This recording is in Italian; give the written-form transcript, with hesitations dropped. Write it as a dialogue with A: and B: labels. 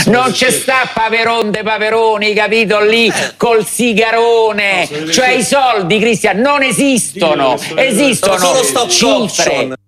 A: Non c'è sta Paveron de Paveroni, capito, lì col sigarone. Cioè i soldi, Cristian, non esistono. Esistono
B: Sono stop
A: cifre.
B: option.